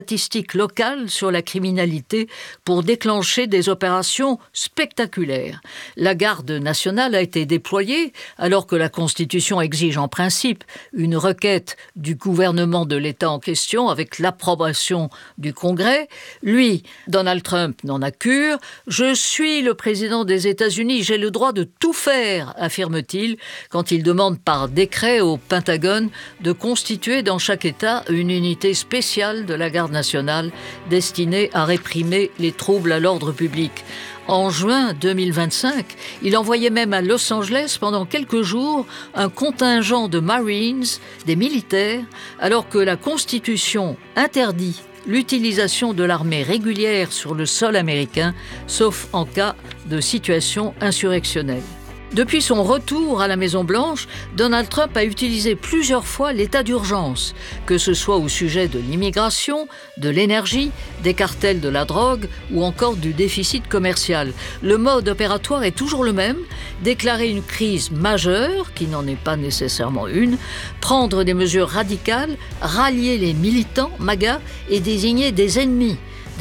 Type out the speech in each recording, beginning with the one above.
statistiques locales sur la criminalité pour déclencher des opérations spectaculaires. La garde nationale a été déployée alors que la Constitution exige en principe une requête du gouvernement de l'État en question avec l'approbation du Congrès. Lui, Donald Trump, n'en a cure. « Je suis le président des États-Unis, j'ai le droit de tout faire », affirme-t-il quand il demande par décret au Pentagone de constituer dans chaque État une unité spéciale de la garde nationale destinée à réprimer les troubles à l'ordre public. En juin 2025, il envoyait même à Los Angeles pendant quelques jours un contingent de Marines, des militaires, alors que la Constitution interdit l'utilisation de l'armée régulière sur le sol américain, sauf en cas de situation insurrectionnelle. Depuis son retour à la Maison-Blanche, Donald Trump a utilisé plusieurs fois l'état d'urgence, que ce soit au sujet de l'immigration, de l'énergie, des cartels de la drogue ou encore du déficit commercial. Le mode opératoire est toujours le même, déclarer une crise majeure, qui n'en est pas nécessairement une, prendre des mesures radicales, rallier les militants MAGA et désigner des ennemis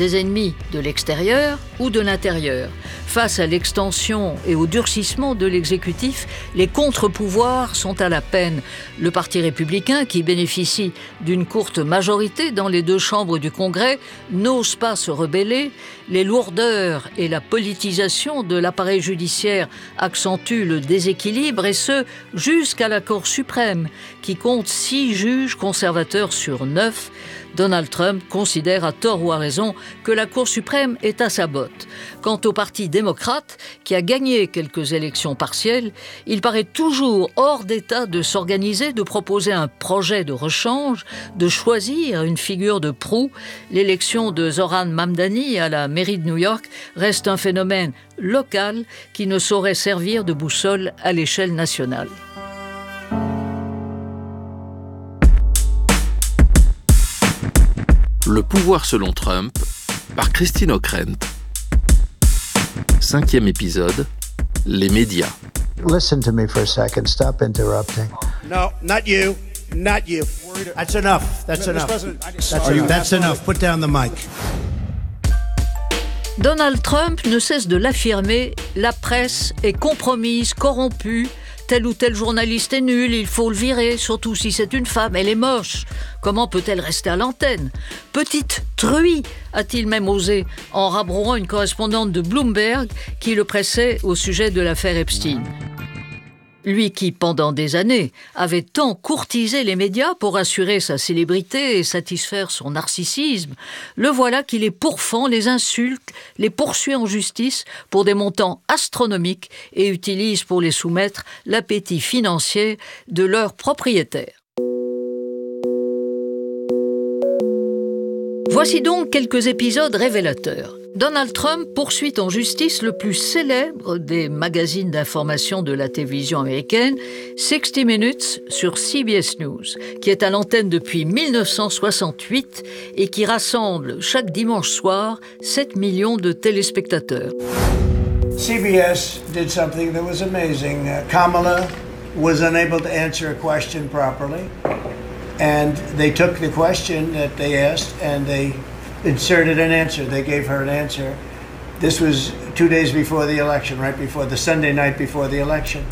de l'extérieur ou de l'intérieur. Face à l'extension et au durcissement de l'exécutif, les contre-pouvoirs sont à la peine. Le Parti républicain, qui bénéficie d'une courte majorité dans les deux chambres du Congrès, n'ose pas se rebeller. Les lourdeurs et la politisation de l'appareil judiciaire accentuent le déséquilibre, et ce, jusqu'à la Cour suprême, qui compte 6 juges conservateurs sur 9. Donald Trump considère à tort ou à raison que la Cour suprême est à sa botte. Quant au Parti démocrate, qui a gagné quelques élections partielles, il paraît toujours hors d'état de s'organiser, de proposer un projet de rechange, de choisir une figure de proue. L'élection de Zohran Mamdani à la mairie de New York reste un phénomène local qui ne saurait servir de boussole à l'échelle nationale. Le pouvoir selon Trump, par Christine Ockrent. 5e épisode, les médias. Listen to me for a second. Stop interrupting. No, not you. Not you. That's enough. That's enough. That's enough. Put down the mic. Donald Trump ne cesse de l'affirmer, la presse est compromise, corrompue, tel ou tel journaliste est nul, il faut le virer, surtout si c'est une femme, elle est moche. Comment peut-elle rester à l'antenne ? Petite truie, a-t-il même osé, en rabrouant une correspondante de Bloomberg qui le pressait au sujet de l'affaire Epstein. Lui qui, pendant des années, avait tant courtisé les médias pour assurer sa célébrité et satisfaire son narcissisme, le voilà qui les pourfend, les insulte, les poursuit en justice pour des montants astronomiques et utilise pour les soumettre l'appétit financier de leurs propriétaires. Voici donc quelques épisodes révélateurs. Donald Trump poursuit en justice le plus célèbre des magazines d'information de la télévision américaine, 60 Minutes sur CBS News, qui est à l'antenne depuis 1968 et qui rassemble chaque dimanche soir 7 millions de téléspectateurs. CBS did something that was amazing. Kamala was unable to answer a question properly, and they took the question that they asked and they inserted an answer. They gave her an answer. This was 2 days before the election, right before the Sunday night before the election.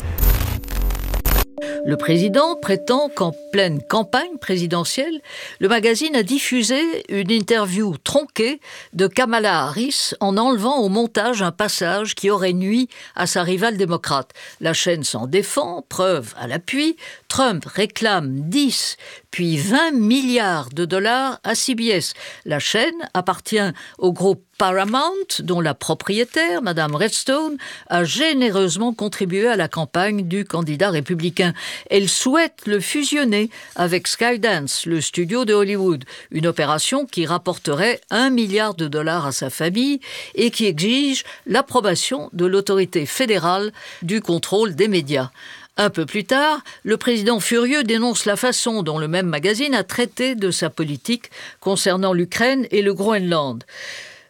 Le président prétend qu'en pleine campagne présidentielle, le magazine a diffusé une interview tronquée de Kamala Harris en enlevant au montage un passage qui aurait nui à sa rivale démocrate. La chaîne s'en défend, preuve à l'appui. Trump réclame 10 puis 20 milliards de dollars à CBS. La chaîne appartient au groupe Paramount, dont la propriétaire, Mme Redstone, a généreusement contribué à la campagne du candidat républicain. Elle souhaite le fusionner avec Skydance, le studio de Hollywood, une opération qui rapporterait 1 milliard de dollars à sa famille et qui exige l'approbation de l'autorité fédérale du contrôle des médias. Un peu plus tard, le président furieux dénonce la façon dont le même magazine a traité de sa politique concernant l'Ukraine et le Groenland.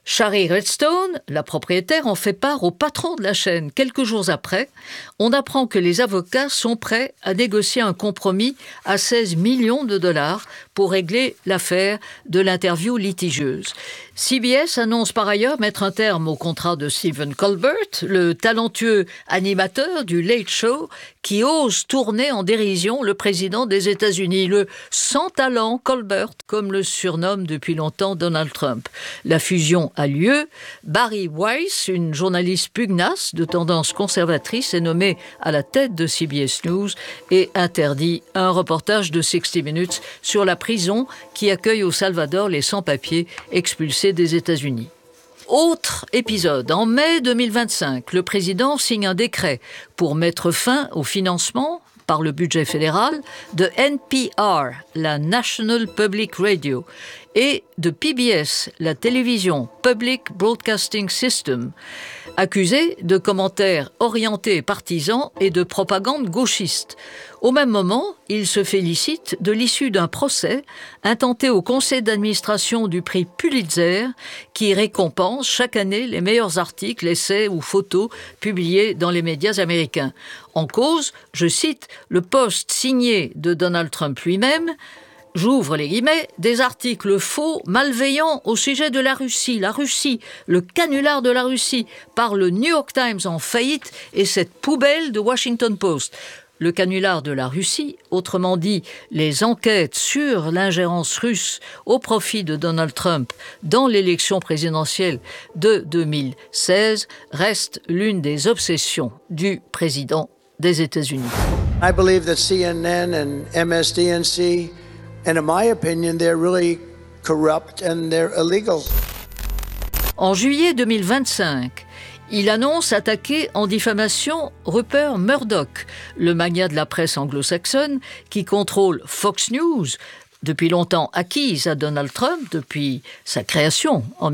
Shari Redstone, la propriétaire, en fait part au patron de la chaîne. Quelques jours après, on apprend que les avocats sont prêts à négocier un compromis à 16 millions de dollars pour régler l'affaire de l'interview litigieuse. CBS annonce par ailleurs mettre un terme au contrat de Stephen Colbert, le talentueux animateur du Late Show qui ose tourner en dérision le président des États-Unis, le sans talent Colbert, comme le surnomme depuis longtemps Donald Trump. La fusion a lieu. Barry Weiss, une journaliste pugnace de tendance conservatrice, est nommée à la tête de CBS News et interdit un reportage de 60 Minutes sur la prison qui accueille au Salvador les sans-papiers expulsés des États-Unis. Autre épisode, en mai 2025, le président signe un décret pour mettre fin au financement par le budget fédéral de NPR, la National Public Radio, et de PBS, la télévision Public Broadcasting System, accusés de commentaires orientés et partisans et de propagande gauchiste. Au même moment, il se félicite de l'issue d'un procès intenté au conseil d'administration du prix Pulitzer qui récompense chaque année les meilleurs articles, essais ou photos publiés dans les médias américains. En cause, je cite, le post signé de Donald Trump lui-même, j'ouvre les guillemets, des articles faux, malveillants au sujet de la Russie, le canular de la Russie par le New York Times en faillite et cette poubelle de Washington Post. Le canular de la Russie, autrement dit les enquêtes sur l'ingérence russe au profit de Donald Trump dans l'élection présidentielle de 2016, reste l'une des obsessions du président des États-Unis. I believe that CNN and MSDNC, and in my opinion, they're really corrupt and they're illegal. En juillet 2025, il annonce attaquer en diffamation Rupert Murdoch, le magnat de la presse anglo-saxonne qui contrôle Fox News, depuis longtemps acquise à Donald Trump depuis sa création en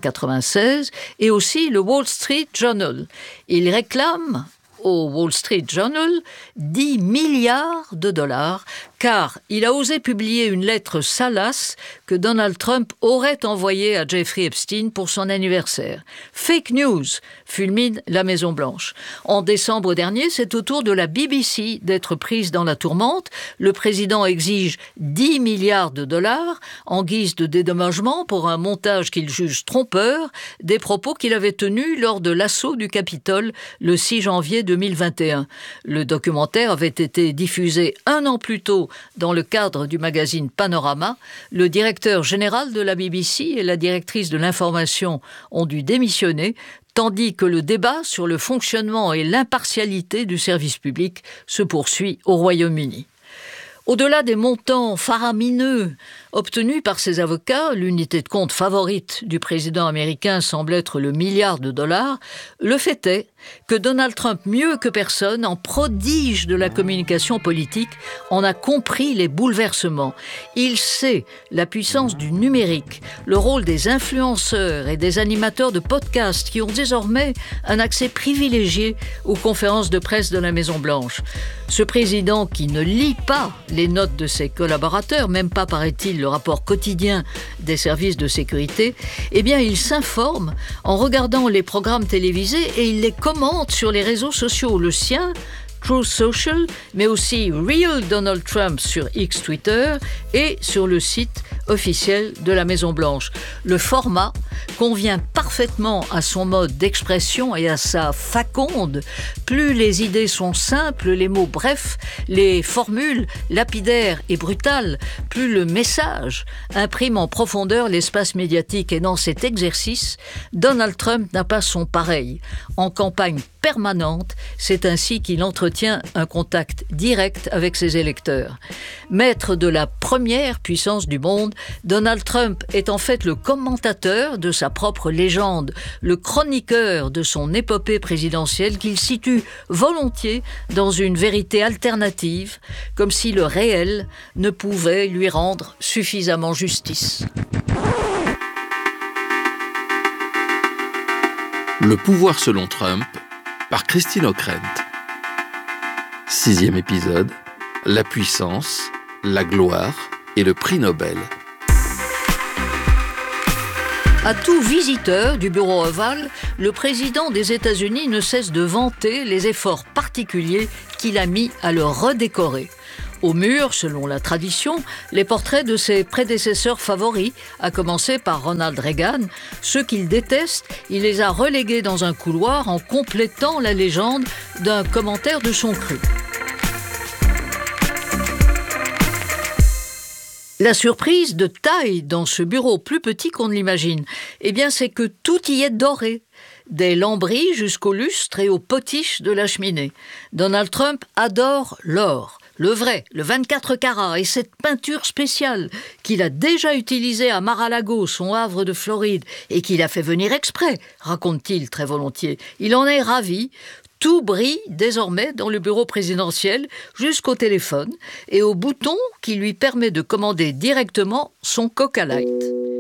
1996, et aussi le Wall Street Journal. Il réclame au Wall Street Journal 10 milliards de dollars car il a osé publier une lettre salace que Donald Trump aurait envoyée à Jeffrey Epstein pour son anniversaire. Fake news, fulmine la Maison-Blanche. En décembre dernier, c'est au tour de la BBC d'être prise dans la tourmente. Le président exige 10 milliards de dollars en guise de dédommagement pour un montage qu'il juge trompeur des propos qu'il avait tenus lors de l'assaut du Capitole le 6 janvier 2021. Le documentaire avait été diffusé un an plus tôt dans le cadre du magazine Panorama. Le directeur général de la BBC et la directrice de l'information ont dû démissionner, tandis que le débat sur le fonctionnement et l'impartialité du service public se poursuit au Royaume-Uni. Au-delà des montants faramineux obtenus par ses avocats, l'unité de compte favorite du président américain semble être le milliard de dollars, le fait est que Donald Trump, mieux que personne, en prodige de la communication politique, en a compris les bouleversements. Il sait la puissance du numérique, le rôle des influenceurs et des animateurs de podcasts qui ont désormais un accès privilégié aux conférences de presse de la Maison-Blanche. Ce président qui ne lit pas les notes de ses collaborateurs, même pas, paraît-il, le rapport quotidien des services de sécurité, eh bien, il s'informe en regardant les programmes télévisés et il les commente sur les réseaux sociaux, le sien, Truth Social, mais aussi Real Donald Trump sur X Twitter et sur le site officiel de la Maison-Blanche. Le format convient parfaitement à son mode d'expression et à sa faconde. Plus les idées sont simples, les mots brefs, les formules lapidaires et brutales, plus le message imprime en profondeur l'espace médiatique. Et dans cet exercice, Donald Trump n'a pas son pareil. En campagne permanente, c'est ainsi qu'il entretient un contact direct avec ses électeurs. Maître de la première puissance du monde, Donald Trump est en fait le commentateur de sa propre légende, le chroniqueur de son épopée présidentielle qu'il situe volontiers dans une vérité alternative, comme si le réel ne pouvait lui rendre suffisamment justice. Le pouvoir selon Trump, par Christine Ockrent. 6e épisode, la puissance, la gloire et le prix Nobel. À tout visiteur du bureau ovale, le président des États-Unis ne cesse de vanter les efforts particuliers qu'il a mis à le redécorer. Au mur, selon la tradition, les portraits de ses prédécesseurs favoris, à commencer par Ronald Reagan. Ceux qu'il déteste, il les a relégués dans un couloir en complétant la légende d'un commentaire de son cru. La surprise de taille dans ce bureau plus petit qu'on ne l'imagine, c'est que tout y est doré. Des lambris jusqu'au lustre et aux potiches de la cheminée. Donald Trump adore l'or. Le vrai, le 24 carats et cette peinture spéciale qu'il a déjà utilisée à Mar-a-Lago, son havre de Floride, et qu'il a fait venir exprès, raconte-t-il très volontiers. Il en est ravi. Tout brille désormais dans le bureau présidentiel jusqu'au téléphone et au bouton qui lui permet de commander directement son Coca Light.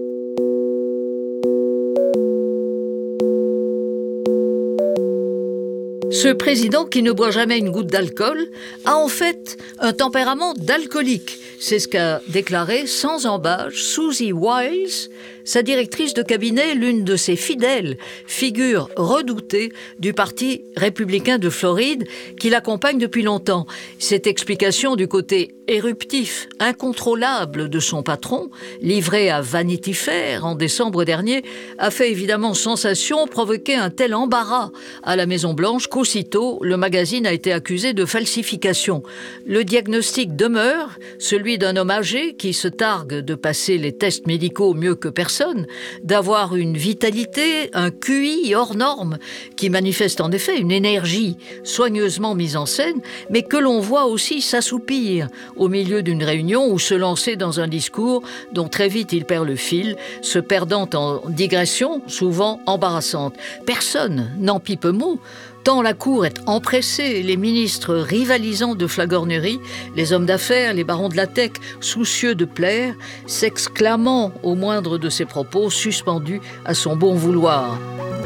Ce président qui ne boit jamais une goutte d'alcool a en fait un tempérament d'alcoolique. C'est ce qu'a déclaré sans embâche Susie Wiles, sa directrice de cabinet, l'une de ses fidèles, figure redoutée du Parti républicain de Floride qui l'accompagne depuis longtemps. Cette explication du côté éruptif, incontrôlable de son patron, livré à Vanity Fair en décembre dernier, a fait évidemment sensation, provoqué un tel embarras à la Maison-Blanche qu'aussitôt le magazine a été accusé de falsification. Le diagnostic demeure, celui d'un homme âgé qui se targue de passer les tests médicaux mieux que personne, d'avoir une vitalité, un QI hors norme, qui manifeste en effet une énergie soigneusement mise en scène, mais que l'on voit aussi s'assoupir au milieu d'une réunion ou se lancer dans un discours dont très vite il perd le fil, se perdant en digressions souvent embarrassantes. Personne n'en pipe mot, tant la cour est empressée, les ministres rivalisant de flagornerie, les hommes d'affaires, les barons de la tech, soucieux de plaire, s'exclamant au moindre de ses propos, suspendus à son bon vouloir.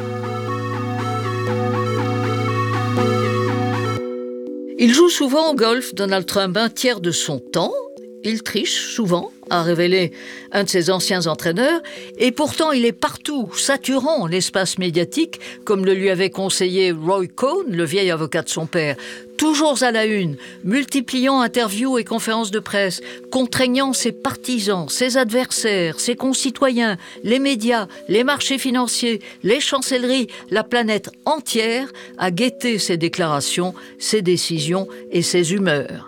Il joue souvent au golf, Donald Trump, un tiers de son temps. Il triche souvent, a révélé un de ses anciens entraîneurs, et pourtant il est partout, saturant l'espace médiatique, comme le lui avait conseillé Roy Cohn, le vieil avocat de son père. Toujours à la une, multipliant interviews et conférences de presse, contraignant ses partisans, ses adversaires, ses concitoyens, les médias, les marchés financiers, les chancelleries, la planète entière à guetter ses déclarations, ses décisions et ses humeurs.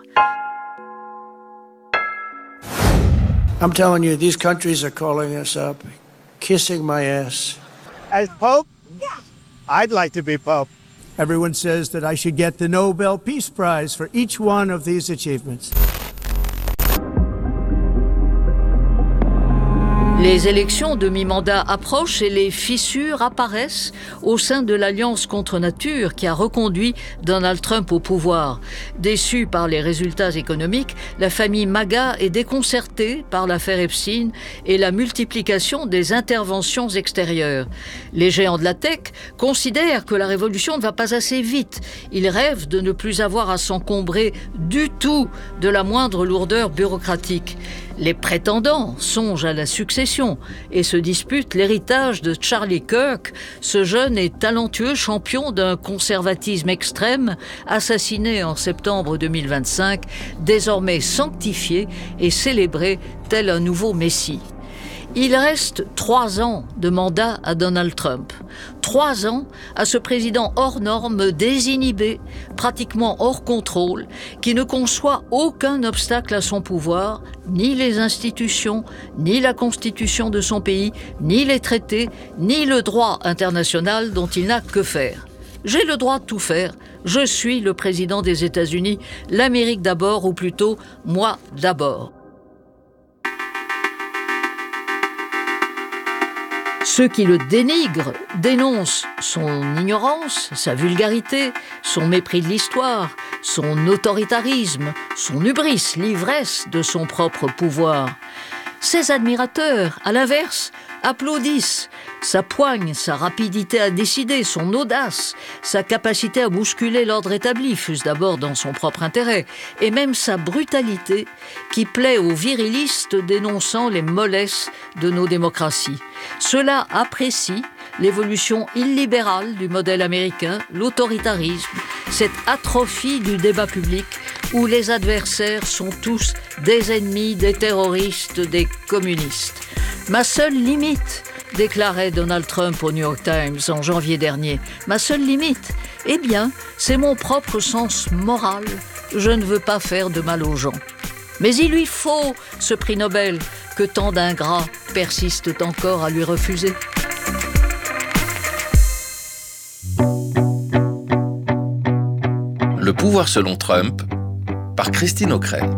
I'm telling you, these countries are calling us up, kissing my ass. As Pope? Yeah. I'd like to be Pope. Everyone says that I should get the Nobel Peace Prize for each one of these achievements. Les élections de mi-mandat approchent et les fissures apparaissent au sein de l'Alliance contre nature qui a reconduit Donald Trump au pouvoir. Déçue par les résultats économiques, la famille MAGA est déconcertée par l'affaire Epstein et la multiplication des interventions extérieures. Les géants de la tech considèrent que la révolution ne va pas assez vite. Ils rêvent de ne plus avoir à s'encombrer du tout de la moindre lourdeur bureaucratique. Les prétendants songent à la succession et se disputent l'héritage de Charlie Kirk, ce jeune et talentueux champion d'un conservatisme extrême, assassiné en septembre 2025, désormais sanctifié et célébré tel un nouveau messie. Il reste 3 ans de mandat à Donald Trump. 3 ans à ce président hors norme, désinhibé, pratiquement hors contrôle, qui ne conçoit aucun obstacle à son pouvoir, ni les institutions, ni la constitution de son pays, ni les traités, ni le droit international dont il n'a que faire. J'ai le droit de tout faire. Je suis le président des États-Unis, l'Amérique d'abord, ou plutôt moi d'abord. Ceux qui le dénigrent dénoncent son ignorance, sa vulgarité, son mépris de l'histoire, son autoritarisme, son hubris, l'ivresse de son propre pouvoir. Ses admirateurs, à l'inverse, applaudissent sa poigne, sa rapidité à décider, son audace, sa capacité à bousculer l'ordre établi, fût-ce d'abord dans son propre intérêt, et même sa brutalité qui plaît aux virilistes dénonçant les mollesses de nos démocraties. Ceux-là apprécient l'évolution illibérale du modèle américain, l'autoritarisme, cette atrophie du débat public où les adversaires sont tous des ennemis, des terroristes, des communistes. Ma seule limite, déclarait Donald Trump au New York Times en janvier dernier, ma seule limite, eh bien, c'est mon propre sens moral. Je ne veux pas faire de mal aux gens. Mais il lui faut ce prix Nobel que tant d'ingrats persistent encore à lui refuser. Le pouvoir selon Trump, par Christine O'Krent.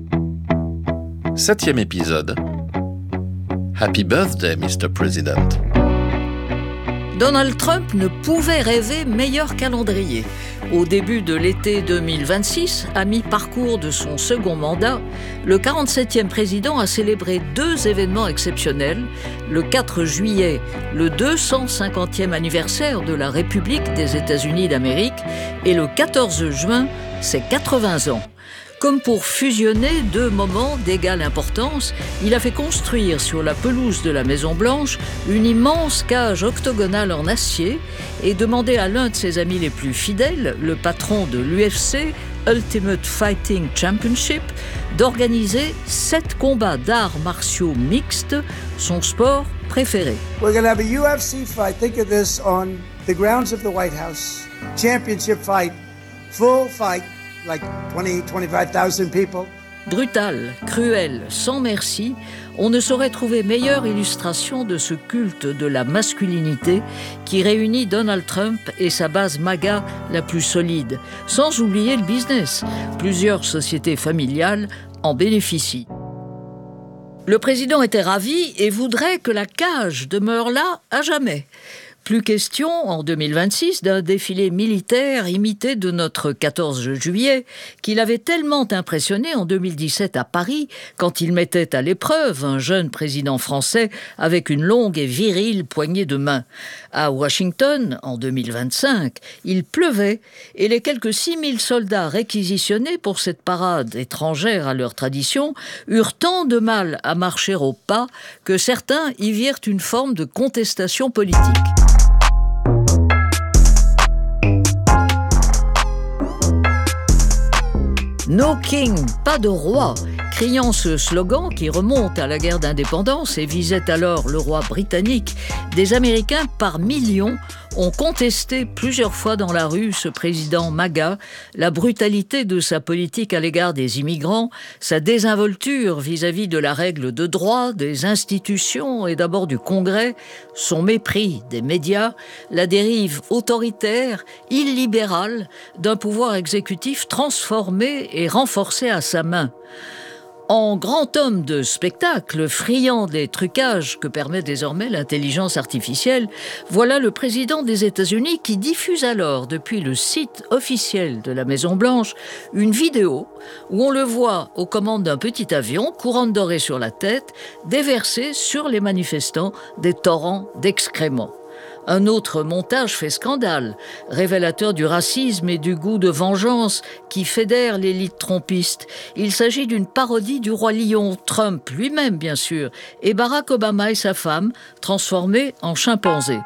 7e épisode. Happy birthday, Mr. President. Donald Trump ne pouvait rêver meilleur calendrier. Au début de l'été 2026, à mi-parcours de son second mandat, le 47e président a célébré 2 événements exceptionnels. Le 4 juillet, le 250e anniversaire de la République des États-Unis d'Amérique, et le 14 juin, ses 80 ans. Comme pour fusionner 2 moments d'égale importance, il a fait construire sur la pelouse de la Maison-Blanche une immense cage octogonale en acier et demandé à l'un de ses amis les plus fidèles, le patron de l'UFC, Ultimate Fighting Championship, d'organiser 7 combats d'arts martiaux mixtes, son sport préféré. We're going to have a UFC fight. Think of this on the grounds of the White House. Championship fight, full fight. Like 25,000 people. Brutal, cruel, sans merci, on ne saurait trouver meilleure illustration de ce culte de la masculinité qui réunit Donald Trump et sa base MAGA la plus solide, sans oublier le business. Plusieurs sociétés familiales en bénéficient. Le président était ravi et voudrait que la cage demeure là à jamais. Plus question, en 2026, d'un défilé militaire imité de notre 14 juillet, qu'il avait tellement impressionné en 2017 à Paris, quand il mettait à l'épreuve un jeune président français avec une longue et virile poignée de main. À Washington, en 2025, il pleuvait et les quelques 6000 soldats réquisitionnés pour cette parade étrangère à leur tradition eurent tant de mal à marcher au pas que certains y virent une forme de contestation politique. No King, pas de roi, criant ce slogan qui remonte à la guerre d'indépendance et visait alors le roi britannique, des Américains par millions ont contesté plusieurs fois dans la rue ce président MAGA, la brutalité de sa politique à l'égard des immigrants, sa désinvolture vis-à-vis de la règle de droit, des institutions et d'abord du Congrès, son mépris des médias, la dérive autoritaire, illibérale d'un pouvoir exécutif transformé et renforcé à sa main. En grand homme de spectacle, friand des trucages que permet désormais l'intelligence artificielle, voilà le président des États-Unis qui diffuse alors, depuis le site officiel de la Maison-Blanche, une vidéo où on le voit aux commandes d'un petit avion, couronne dorée sur la tête, déverser sur les manifestants des torrents d'excréments. Un autre montage fait scandale, révélateur du racisme et du goût de vengeance qui fédère l'élite trumpiste. Il s'agit d'une parodie du roi lion, Trump lui-même bien sûr, et Barack Obama et sa femme, transformés en chimpanzés.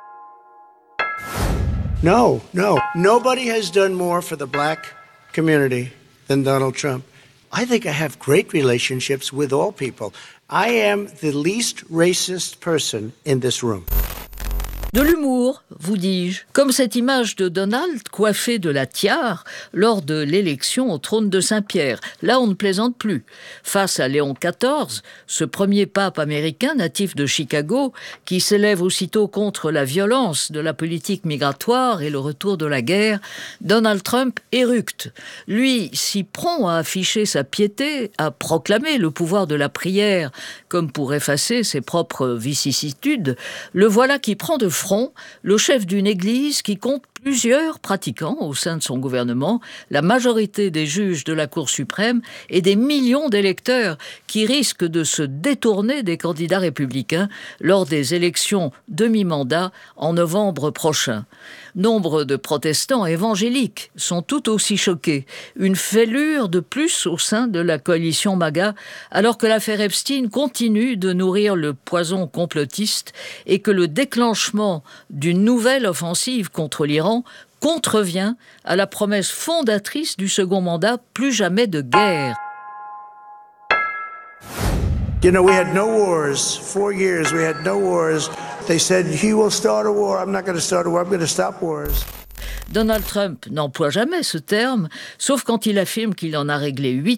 No. Nobody has done more for the black community than Donald Trump. I think I have great relationships with all people. I am the least racist person in this room. De l'humour, vous dis-je, comme cette image de Donald coiffé de la tiare lors de l'élection au trône de Saint-Pierre. Là, on ne plaisante plus. Face à Léon XIV, ce premier pape américain natif de Chicago, qui s'élève aussitôt contre la violence de la politique migratoire et le retour de la guerre, Donald Trump éructe. Lui, si prompt à afficher sa piété, à proclamer le pouvoir de la prière, comme pour effacer ses propres vicissitudes, le voilà qui prend de front le chef d'une église qui compte Plusieurs pratiquants au sein de son gouvernement, la majorité des juges de la Cour suprême et des millions d'électeurs qui risquent de se détourner des candidats républicains lors des élections demi-mandat en novembre prochain. Nombre de protestants évangéliques sont tout aussi choqués. Une fêlure de plus au sein de la coalition MAGA, alors que l'affaire Epstein continue de nourrir le poison complotiste et que le déclenchement d'une nouvelle offensive contre l'Iran contrevient à la promesse fondatrice du second mandat, plus jamais de guerre. You know, we had no wars. 4 years, we had no wars. They said, he will start a war. I'm not going to start a war. I'm going to stop wars. Donald Trump n'emploie jamais ce terme, sauf quand il affirme qu'il en a réglé 8